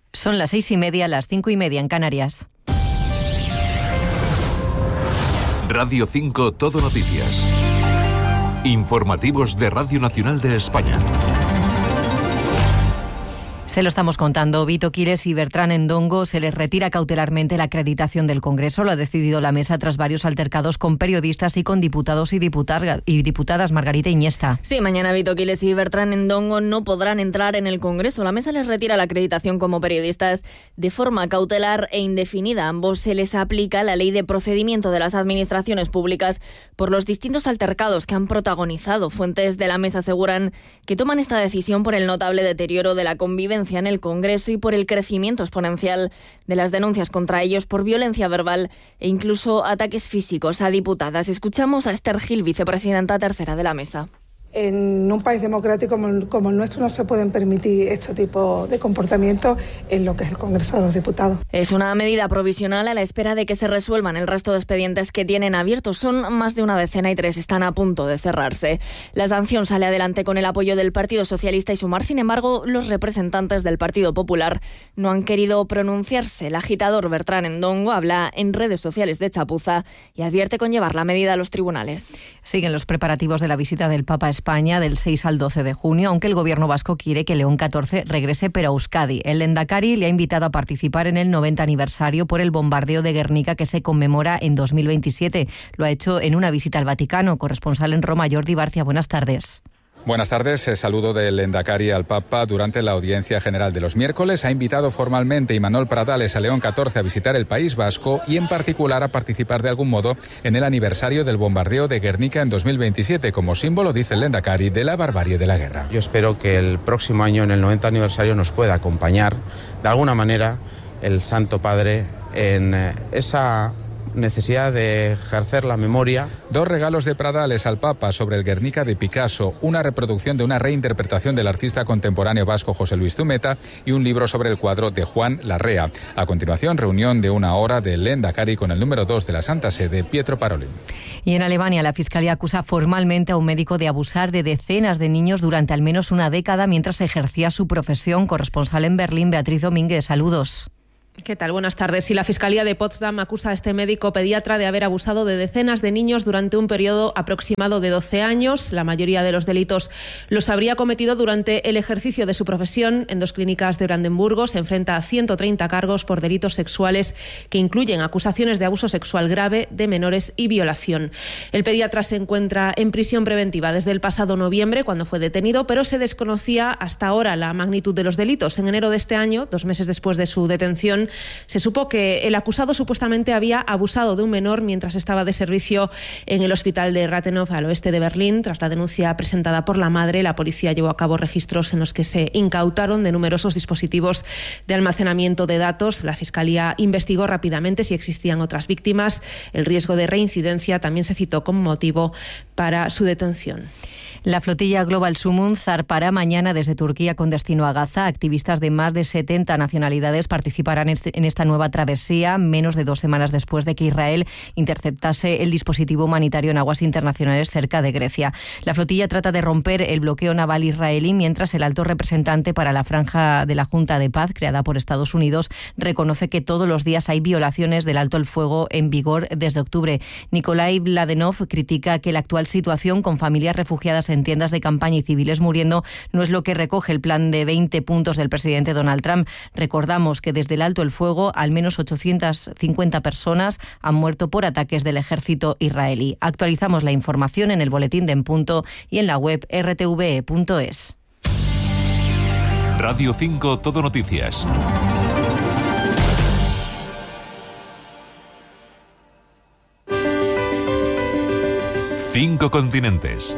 Son las 6:30, las 5:30 en Canarias. Radio 5 Todo Noticias. Informativos de Radio Nacional de España. Se lo estamos contando. Vito Quiles y Bertrán Endongo se les retira cautelarmente la acreditación del Congreso. Lo ha decidido la mesa tras varios altercados con periodistas y con diputados y diputadas. Margarita Iniesta. Sí, mañana Vito Quiles y Bertrán Endongo no podrán entrar en el Congreso. La mesa les retira la acreditación como periodistas de forma cautelar e indefinida. A ambos se les aplica la Ley de Procedimiento de las Administraciones Públicas por los distintos altercados que han protagonizado. Fuentes de la mesa aseguran que toman esta decisión por el notable deterioro de la convivencia en el Congreso y por el crecimiento exponencial de las denuncias contra ellos por violencia verbal e incluso ataques físicos a diputadas. Escuchamos a Esther Gil, vicepresidenta tercera de la mesa. En un país democrático como el nuestro no se pueden permitir este tipo de comportamientos en lo que es el Congreso de los Diputados. Es una medida provisional a la espera de que se resuelvan el resto de expedientes que tienen abiertos. Son más de una decena y 3 están a punto de cerrarse. La sanción sale adelante con el apoyo del Partido Socialista y Sumar. Sin embargo, los representantes del Partido Popular no han querido pronunciarse. El agitador Bertrán Endongo habla en redes sociales de chapuza y advierte con llevar la medida a los tribunales. Siguen los preparativos de la visita del Papa a España del 6 al 12 de junio, aunque el gobierno vasco quiere que León XIV regrese pero a Euskadi. El Lehendakari le ha invitado a participar en el 90 aniversario por el bombardeo de Guernica que se conmemora en 2027. Lo ha hecho en una visita al Vaticano. Corresponsal en Roma, Jordi Barcia, buenas tardes. Buenas tardes. Saludo del Lehendakari al Papa durante la audiencia general de los miércoles. Ha invitado formalmente Imanol Pradales a León XIV a visitar el País Vasco y en particular a participar de algún modo en el aniversario del bombardeo de Guernica en 2027 como símbolo, dice el Lehendakari, de la barbarie de la guerra. Yo espero que el próximo año, en el 90 aniversario, nos pueda acompañar de alguna manera el Santo Padre en esa necesidad de ejercer la memoria. 2 regalos de Pradales al Papa sobre el Guernica de Picasso, una reproducción de una reinterpretación del artista contemporáneo vasco José Luis Zumeta y un libro sobre el cuadro de Juan Larrea. A continuación, reunión de 1 hora del Lehendakari con el número 2 de la Santa Sede, Pietro Parolin. Y en Alemania, la Fiscalía acusa formalmente a un médico de abusar de decenas de niños durante al menos una década mientras ejercía su profesión. Corresponsal en Berlín, Beatriz Domínguez, saludos. ¿Qué tal? Buenas tardes. Y la Fiscalía de Potsdam acusa a este médico pediatra de haber abusado de decenas de niños durante un periodo aproximado de 12 años. La mayoría de los delitos los habría cometido durante el ejercicio de su profesión en 2 clínicas de Brandenburgo. Se enfrenta a 130 cargos por delitos sexuales que incluyen acusaciones de abuso sexual grave de menores y violación. El pediatra se encuentra en prisión preventiva desde el pasado noviembre, cuando fue detenido, pero se desconocía hasta ahora la magnitud de los delitos. En enero de este año, 2 meses después de su detención, se supo que el acusado supuestamente había abusado de un menor mientras estaba de servicio en el hospital de Rathenow, al oeste de Berlín. Tras la denuncia presentada por la madre, la policía llevó a cabo registros en los que se incautaron de numerosos dispositivos de almacenamiento de datos. La Fiscalía investigó rápidamente si existían otras víctimas. El riesgo de reincidencia también se citó como motivo para su detención. La flotilla Global Sumun zarpará mañana desde Turquía con destino a Gaza. Activistas de más de 70 nacionalidades participarán en esta nueva travesía, menos de 2 semanas después de que Israel interceptase el dispositivo humanitario en aguas internacionales cerca de Grecia. La flotilla trata de romper el bloqueo naval israelí, mientras el alto representante para la franja de la Junta de Paz, creada por Estados Unidos, reconoce que todos los días hay violaciones del alto el fuego en vigor desde octubre. Nikolai Mladenov critica que la actual situación, con familias refugiadas en tiendas de campaña y civiles muriendo, no es lo que recoge el plan de 20 puntos del presidente Donald Trump. Recordamos que desde el alto el fuego al menos 850 personas han muerto por ataques del ejército israelí. Actualizamos la información en el boletín de En Punto y en la web rtve.es. Radio 5 Todo Noticias. Cinco continentes.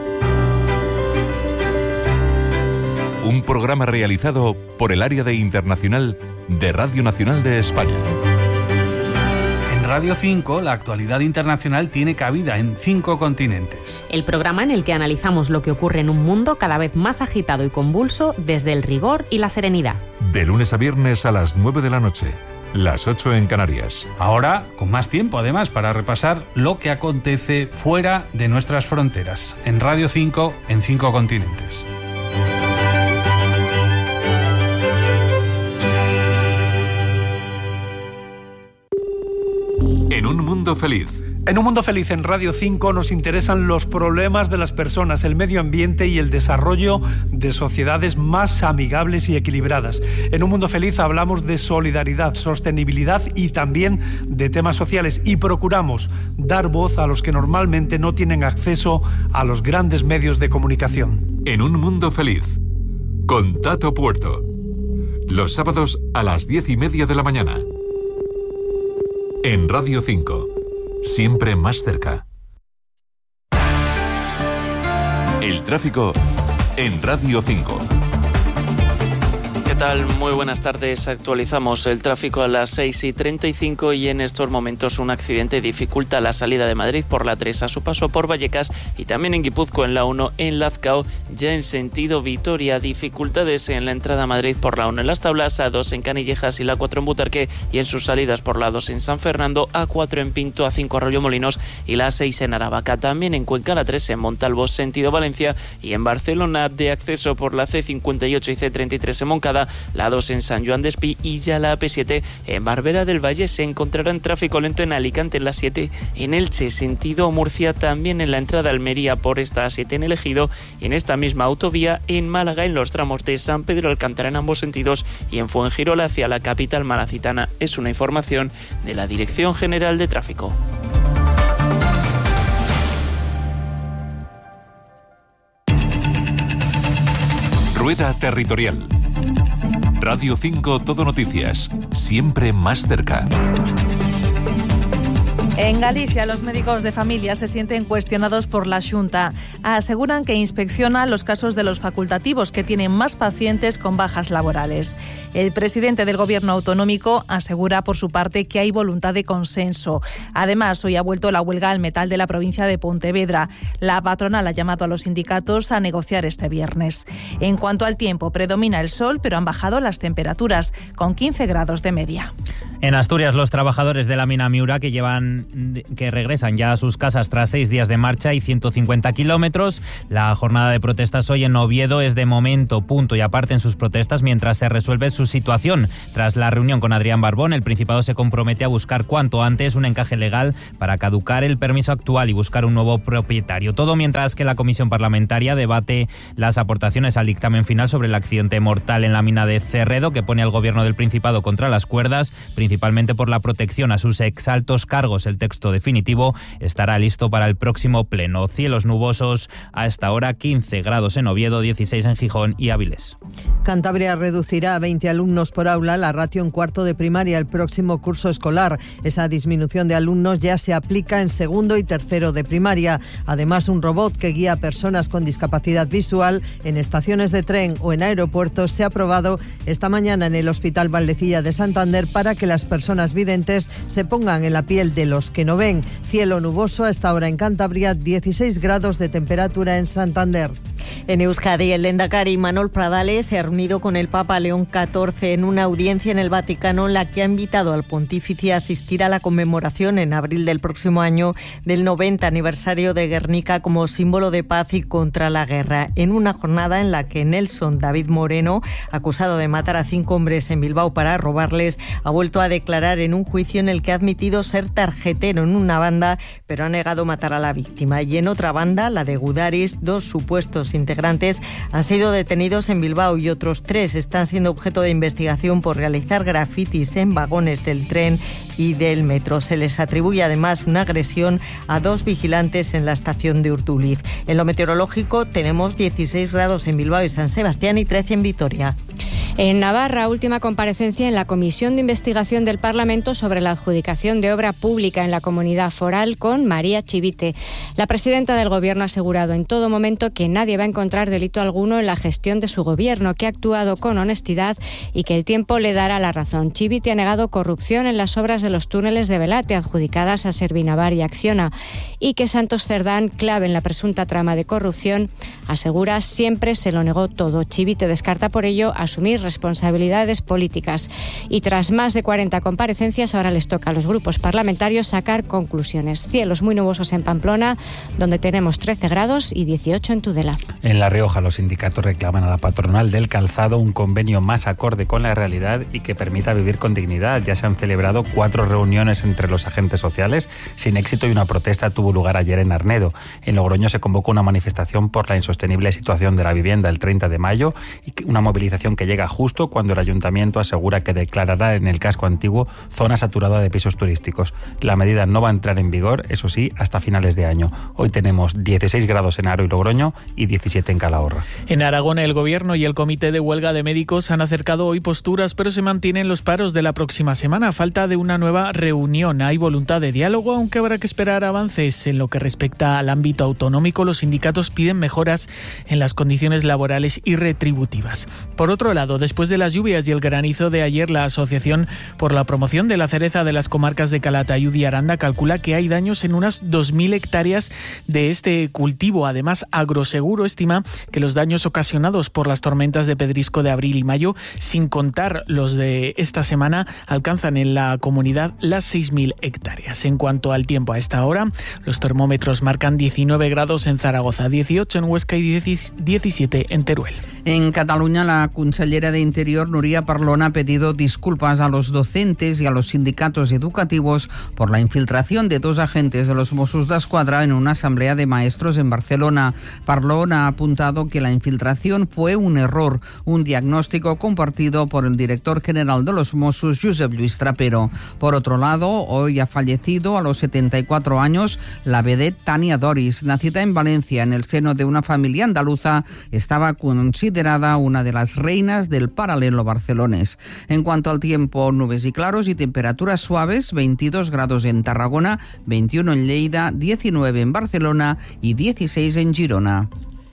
Un programa realizado por el área de internacional de Radio Nacional de España. En Radio 5, la actualidad internacional tiene cabida en 5 continentes. El programa en el que analizamos lo que ocurre en un mundo cada vez más agitado y convulso desde el rigor y la serenidad. De lunes a viernes a las 9 de la noche, las 8 en Canarias. Ahora, con más tiempo además, para repasar lo que acontece fuera de nuestras fronteras. En Radio 5, en 5 continentes. Mundo Feliz. En Un Mundo Feliz en Radio 5 nos interesan los problemas de las personas, el medio ambiente y el desarrollo de sociedades más amigables y equilibradas. En Un Mundo Feliz hablamos de solidaridad, sostenibilidad y también de temas sociales y procuramos dar voz a los que normalmente no tienen acceso a los grandes medios de comunicación. En Un Mundo Feliz, con Tato Puerto. Los sábados a las 10:30 de la mañana. En Radio 5. Siempre más cerca. El tráfico en Radio 5. ¿Qué tal? Muy buenas tardes. Actualizamos el tráfico a las 6:35 y en estos momentos un accidente dificulta la salida de Madrid por la 3 a su paso por Vallecas y también en Guipúzcoa en la 1 en Lazcao, ya en sentido Vitoria. Dificultades en la entrada a Madrid por la 1 en Las Tablas, A2 en Canillejas y la 4 en Butarque y en sus salidas por la 2 en San Fernando, A4 en Pinto, A5 Arroyomolinos y la 6 en Aravaca. También en Cuenca la 3 en Montalvo, sentido Valencia y en Barcelona de acceso por la C58 y C33 en Moncada, la 2 en San Joan Despí y ya la AP7 en Barbera del Valle. Se encontrarán tráfico lento en Alicante en la 7, en Elche sentido Murcia, también en la entrada a Almería por esta 7 en El Ejido y en esta misma autovía en Málaga en los tramos de San Pedro Alcántara en ambos sentidos y en Fuengirola hacia la capital malacitana. Es una información de la Dirección General de Tráfico. Rueda Territorial. Radio 5 Todo Noticias, siempre más cerca. En Galicia, los médicos de familia se sienten cuestionados por la Xunta. Aseguran que inspecciona los casos de los facultativos, que tienen más pacientes con bajas laborales. El presidente del Gobierno autonómico asegura, por su parte, que hay voluntad de consenso. Además, hoy ha vuelto la huelga al metal de la provincia de Pontevedra. La patronal ha llamado a los sindicatos a negociar este viernes. En cuanto al tiempo, predomina el sol, pero han bajado las temperaturas, con 15 grados de media. En Asturias, los trabajadores de la mina Miura que regresan ya a sus casas tras 6 días de marcha y 150 kilómetros. La jornada de protestas hoy en Oviedo es de momento punto y aparte en sus protestas mientras se resuelve su situación. Tras la reunión con Adrián Barbón, el Principado se compromete a buscar cuanto antes un encaje legal para caducar el permiso actual y buscar un nuevo propietario. Todo mientras que la Comisión Parlamentaria debate las aportaciones al dictamen final sobre el accidente mortal en la mina de Cerredo, que pone al Gobierno del Principado contra las cuerdas, principalmente por la protección a sus exaltos cargos. El texto definitivo estará listo para el próximo pleno. Cielos nubosos a esta hora, 15 grados en Oviedo, 16 en Gijón y Áviles. Cantabria reducirá a 20 alumnos por aula la ratio en cuarto de primaria el próximo curso escolar. Esa disminución de alumnos ya se aplica en segundo y tercero de primaria. Además, un robot que guía a personas con discapacidad visual en estaciones de tren o en aeropuertos se ha probado esta mañana en el Hospital Valdecilla de Santander para que las personas videntes se pongan en la piel de los que no ven. Cielo nuboso a esta hora en Cantabria, 16 grados de temperatura en Santander. En Euskadi, el Lehendakari Imanol Pradales se ha reunido con el Papa León XIV en una audiencia en el Vaticano en la que ha invitado al pontífice a asistir a la conmemoración en abril del próximo año del 90 aniversario de Guernica como símbolo de paz y contra la guerra, en una jornada en la que Nelson David Moreno, acusado de matar a 5 hombres en Bilbao para robarles, ha vuelto a declarar en un juicio en el que ha admitido ser tarjetero en una banda, pero ha negado matar a la víctima. Y en otra banda, la de Gudaris, 2 supuestos integrantes han sido detenidos en Bilbao y otros 3 están siendo objeto de investigación por realizar grafitis en vagones del tren y del metro. Se les atribuye además una agresión a 2 vigilantes en la estación de Urduliz. En lo meteorológico tenemos 16 grados en Bilbao y San Sebastián y 13 en Vitoria. En Navarra, última comparecencia en la Comisión de Investigación del Parlamento sobre la adjudicación de obra pública en la comunidad foral con María Chivite. La presidenta del Gobierno ha asegurado en todo momento que nadie va a encontrar delito alguno en la gestión de su Gobierno, que ha actuado con honestidad y que el tiempo le dará la razón. Chivite ha negado corrupción en las obras de los túneles de Velate adjudicadas a Servinavar y Acciona y que Santos Cerdán, clave en la presunta trama de corrupción, asegura siempre se lo negó todo. Chivite descarta por ello asumir responsabilidades políticas. Y tras más de 40 comparecencias, ahora les toca a los grupos parlamentarios sacar conclusiones. Cielos muy nubosos en Pamplona, donde tenemos 13 grados y 18 en Tudela. En La Rioja, los sindicatos reclaman a la patronal del calzado un convenio más acorde con la realidad y que permita vivir con dignidad. Ya se han celebrado 4 reuniones entre los agentes sociales sin éxito y una protesta tuvo lugar ayer en Arnedo. En Logroño se convocó una manifestación por la insostenible situación de la vivienda el 30 de mayo y una movilización que llega justo cuando el ayuntamiento asegura que declarará en el casco antiguo zona saturada de pisos turísticos. La medida no va a entrar en vigor, eso sí, hasta finales de año. Hoy tenemos 16 grados en Haro y Logroño y 17 en Calahorra. En Aragón, el Gobierno y el Comité de Huelga de Médicos han acercado hoy posturas, pero se mantienen los paros de la próxima semana. A falta de una nueva reunión, hay voluntad de diálogo, aunque habrá que esperar avances. En lo que respecta al ámbito autonómico, los sindicatos piden mejoras en las condiciones laborales y retributivas. Por otro lado, después de las lluvias y el granizo de ayer, la Asociación por la Promoción de la Cereza de las Comarcas de Calatayud y Aranda calcula que hay daños en unas 2.000 hectáreas de este cultivo. Además, Agroseguro estima que los daños ocasionados por las tormentas de pedrisco de abril y mayo, sin contar los de esta semana, alcanzan en la comunidad las 6.000 hectáreas. En cuanto al tiempo a esta hora, los termómetros marcan 19 grados en Zaragoza, 18 en Huesca y 17 en Teruel. En Cataluña, la consellera de Interior, Núria Parlon, ha pedido disculpas a los docentes y a los sindicatos educativos por la infiltración de 2 agentes de los Mossos d'Esquadra en una asamblea de maestros en Barcelona. Parlon ha apuntado que la infiltración fue un error, un diagnóstico compartido por el director general de los Mossos, Josep Lluís Trapero. Por otro lado, hoy ha fallecido a los 74 años la vedette Tania Doris. Nacida en Valencia en el seno de una familia andaluza, estaba considerada una de las reinas del paralelo barcelonés. En cuanto al tiempo, nubes y claros y temperaturas suaves, 22 grados en Tarragona, 21 en Lleida, 19 en Barcelona y 16 en Girona.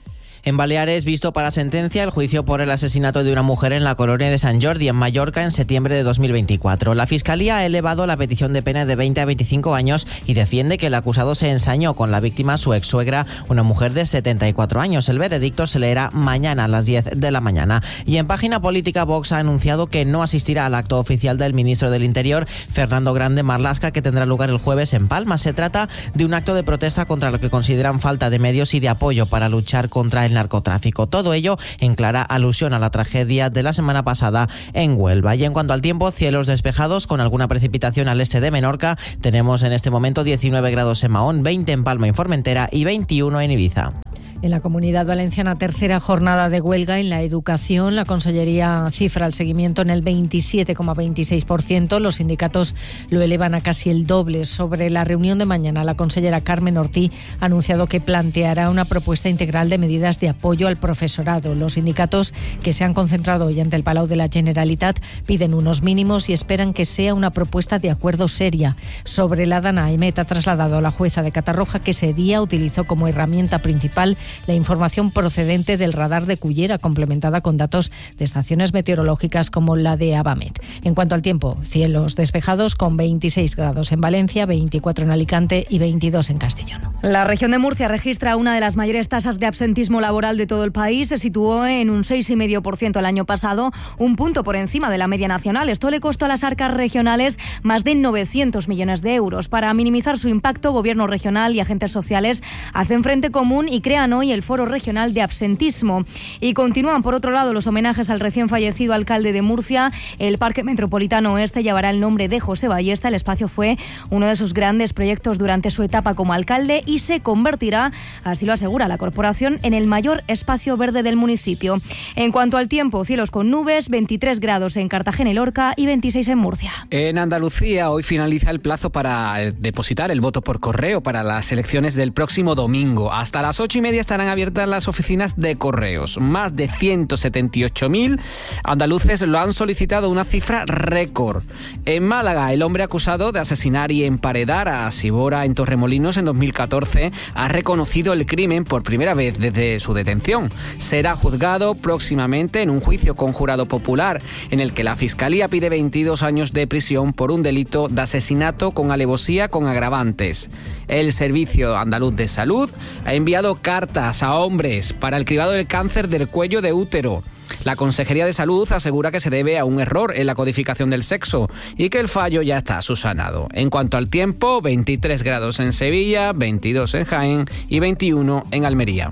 En Baleares, visto para sentencia el juicio por el asesinato de una mujer en la colonia de Sant Jordi, en Mallorca, en septiembre de 2024. La Fiscalía ha elevado la petición de pena de 20 a 25 años y defiende que el acusado se ensañó con la víctima, su ex-suegra, una mujer de 74 años. El veredicto se leerá mañana a las 10 de la mañana. Y en página política, Vox ha anunciado que no asistirá al acto oficial del ministro del Interior, Fernando Grande Marlaska, que tendrá lugar el jueves en Palma. Se trata de un acto de protesta contra lo que consideran falta de medios y de apoyo para luchar contra el narcotráfico. Todo ello en clara alusión a la tragedia de la semana pasada en Huelva. Y en cuanto al tiempo, cielos despejados con alguna precipitación al este de Menorca. Tenemos en este momento 19 grados en Mahón, 20 en Palma y Formentera y 21 en Ibiza. En la Comunidad Valenciana, tercera jornada de huelga en la educación. La Consellería cifra el seguimiento en el 27,26%. Los sindicatos lo elevan a casi el doble. Sobre la reunión de mañana, la consellera Carmen Ortí ha anunciado que planteará una propuesta integral de medidas de apoyo al profesorado. Los sindicatos, que se han concentrado hoy ante el Palau de la Generalitat, piden unos mínimos y esperan que sea una propuesta de acuerdo seria. Sobre la Dana, Aimet ha trasladado a la jueza de Catarroja que ese día utilizó como herramienta principal la información procedente del radar de Cullera, complementada con datos de estaciones meteorológicas como la de Abamet. En cuanto al tiempo, cielos despejados con 26 grados en Valencia, 24 en Alicante y 22 en Castellón. La región de Murcia registra una de las mayores tasas de absentismo laboral de todo el país. Se situó en un 6,5% el año pasado, un punto por encima de la media nacional. Esto le costó a las arcas regionales más de 900 millones de euros. Para minimizar su impacto, Gobierno regional y agentes sociales hacen frente común y crean hoy el Foro Regional de Absentismo. Y continúan, por otro lado, los homenajes al recién fallecido alcalde de Murcia. El Parque Metropolitano Oeste llevará el nombre de José Ballesta. El espacio fue uno de sus grandes proyectos durante su etapa como alcalde y se convertirá, así lo asegura la corporación, en el mayor espacio verde del municipio. En cuanto al tiempo, cielos con nubes, 23 grados en Cartagena y Lorca y 26 en Murcia. En Andalucía, hoy finaliza el plazo para depositar el voto por correo para las elecciones del próximo domingo. Hasta las 8:30 estarán abiertas las oficinas de correos. Más de 178.000 andaluces lo han solicitado, una cifra récord. En Málaga, el hombre acusado de asesinar y emparedar a Sibora en Torremolinos en 2014 ha reconocido el crimen por primera vez desde su detención. Será juzgado próximamente en un juicio con jurado popular, en el que la Fiscalía pide 22 años de prisión por un delito de asesinato con alevosía con agravantes. El Servicio Andaluz de Salud ha enviado cartas a hombres para el cribado del cáncer del cuello de útero. La Consejería de Salud asegura que se debe a un error en la codificación del sexo y que el fallo ya está subsanado. En cuanto al tiempo, 23 grados en Sevilla, 22 en Jaén y 21 en Almería.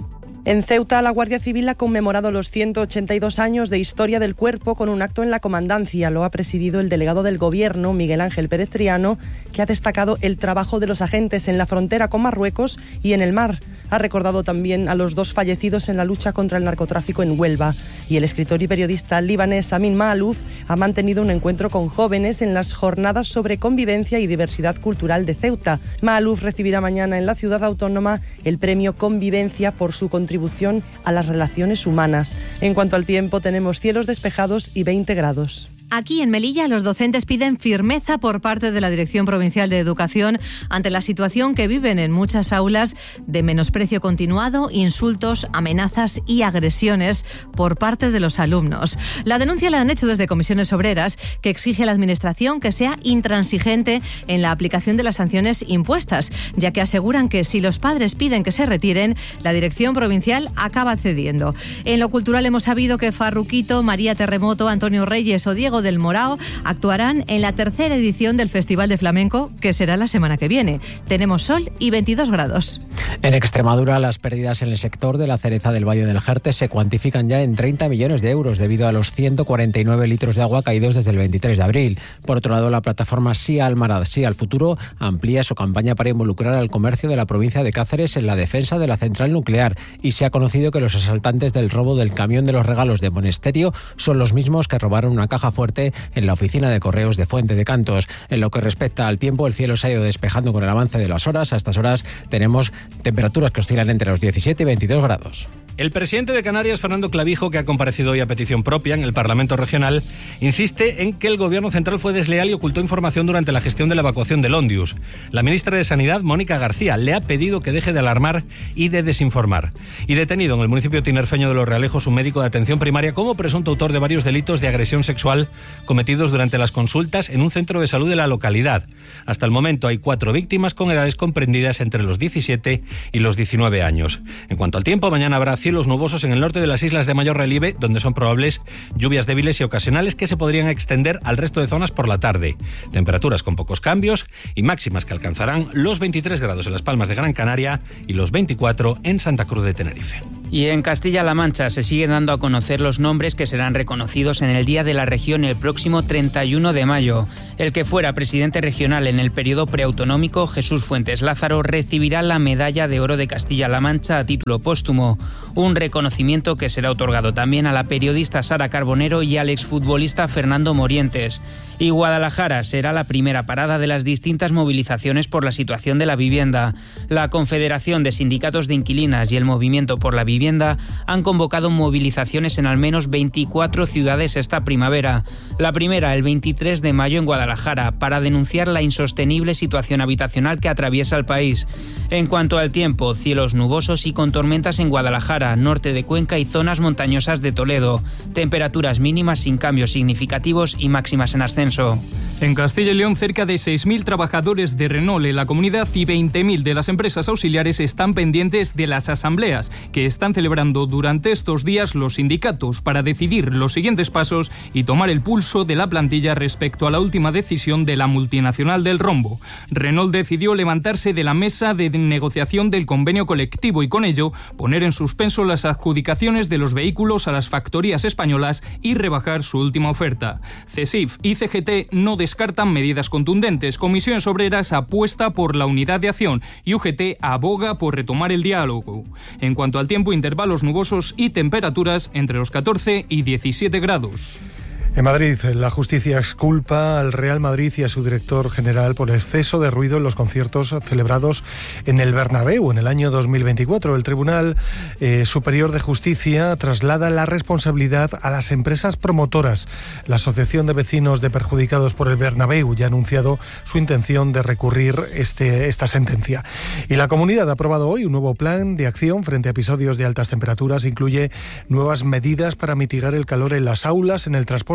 En Ceuta, la Guardia Civil ha conmemorado los 182 años de historia del cuerpo con un acto en la comandancia. Lo ha presidido el delegado del Gobierno, Miguel Ángel Pérez Triano, que ha destacado el trabajo de los agentes en la frontera con Marruecos y en el mar. Ha recordado también a los 2 fallecidos en la lucha contra el narcotráfico en Huelva. Y el escritor y periodista libanés Amin Maalouf ha mantenido un encuentro con jóvenes en las jornadas sobre convivencia y diversidad cultural de Ceuta. Maalouf recibirá mañana en la ciudad autónoma el premio Convivencia por su contribución a las relaciones humanas. En cuanto al tiempo, tenemos cielos despejados y 20 grados. Aquí en Melilla los docentes piden firmeza por parte de la Dirección Provincial de Educación ante la situación que viven en muchas aulas de menosprecio continuado, insultos, amenazas y agresiones por parte de los alumnos. La denuncia la han hecho desde Comisiones Obreras, que exige a la Administración que sea intransigente en la aplicación de las sanciones impuestas, ya que aseguran que si los padres piden que se retiren, la Dirección Provincial acaba cediendo. En lo cultural hemos sabido que Farruquito, María Terremoto, Antonio Reyes o Diego del Morao actuarán en la 3ª edición del Festival de Flamenco, que será la semana que viene. Tenemos sol y 22 grados. En Extremadura, las pérdidas en el sector de la cereza del Valle del Jerte se cuantifican ya en 30 millones de euros debido a los 149 litros de agua caídos desde el 23 de abril. Por otro lado, la plataforma Sí al Mar, Sí al Futuro amplía su campaña para involucrar al comercio de la provincia de Cáceres en la defensa de la central nuclear, y se ha conocido que los asaltantes del robo del camión de los regalos de Monesterio son los mismos que robaron una caja fuerte en la oficina de correos de Fuente de Cantos. En lo que respecta al tiempo, el cielo se ha ido despejando con el avance de las horas. A estas horas tenemos temperaturas que oscilan entre los 17 y 22 grados. El presidente de Canarias, Fernando Clavijo, que ha comparecido hoy a petición propia en el Parlamento Regional, insiste en que el Gobierno central fue desleal y ocultó información durante la gestión de la evacuación del Ondius. La ministra de Sanidad, Mónica García, le ha pedido que deje de alarmar y de desinformar. Y detenido en el municipio tinerfeño de Los Realejos un médico de atención primaria como presunto autor de varios delitos de agresión sexual cometidos durante las consultas en un centro de salud de la localidad. Hasta el momento hay 4 víctimas con edades comprendidas entre los 17 y los 19 años. En cuanto al tiempo, mañana habrá cielos nubosos en el norte de las islas de mayor relieve, donde son probables lluvias débiles y ocasionales que se podrían extender al resto de zonas por la tarde. Temperaturas con pocos cambios y máximas que alcanzarán los 23 grados en Las Palmas de Gran Canaria y los 24 en Santa Cruz de Tenerife. Y en Castilla-La Mancha se siguen dando a conocer los nombres que serán reconocidos en el Día de la Región el próximo 31 de mayo. El que fuera presidente regional en el periodo preautonómico, Jesús Fuentes Lázaro, recibirá la Medalla de Oro de Castilla-La Mancha a título póstumo, un reconocimiento que será otorgado también a la periodista Sara Carbonero y al exfutbolista Fernando Morientes. Y Guadalajara será la primera parada de las distintas movilizaciones por la situación de la vivienda. La Confederación de Sindicatos de Inquilinas y el Movimiento por la Vivienda han convocado movilizaciones en al menos 24 ciudades esta primavera. La primera, el 23 de mayo en Guadalajara, para denunciar la insostenible situación habitacional que atraviesa el país. En cuanto al tiempo, cielos nubosos y con tormentas en Guadalajara, norte de Cuenca y zonas montañosas de Toledo. Temperaturas mínimas sin cambios significativos y máximas en ascenso. En Castilla y León, cerca de 6.000 trabajadores de Renault en la comunidad y 20.000 de las empresas auxiliares están pendientes de las asambleas que están celebrando durante estos días los sindicatos para decidir los siguientes pasos y tomar el pulso de la plantilla respecto a la última decisión de la multinacional del rombo. Renault decidió levantarse de la mesa de negociación del convenio colectivo y con ello poner en suspenso las adjudicaciones de los vehículos a las factorías españolas y rebajar su última oferta. CESIF y CGT no descartan medidas contundentes. Comisiones Obreras apuesta por la unidad de acción y UGT aboga por retomar el diálogo. En cuanto al tiempo, intervalos nubosos y temperaturas entre los 14 y 17 grados. En Madrid, la justicia exculpa al Real Madrid y a su director general por exceso de ruido en los conciertos celebrados en el Bernabéu en el año 2024. El Tribunal Superior de Justicia traslada la responsabilidad a las empresas promotoras. La Asociación de Vecinos de Perjudicados por el Bernabéu ya ha anunciado su intención de recurrir esta sentencia. Y la Comunidad ha aprobado hoy un nuevo plan de acción frente a episodios de altas temperaturas. Incluye nuevas medidas para mitigar el calor en las aulas, en el transporte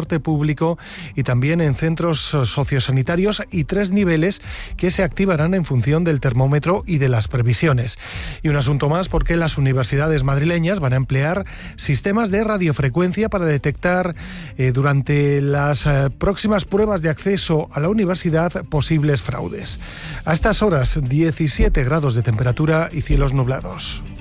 transporte público y también en centros sociosanitarios, y 3 niveles que se activarán en función del termómetro y de las previsiones. Y un asunto más, porque las universidades madrileñas van a emplear sistemas de radiofrecuencia para detectar durante las próximas pruebas de acceso a la universidad posibles fraudes. A estas horas, 17 grados de temperatura y cielos nublados.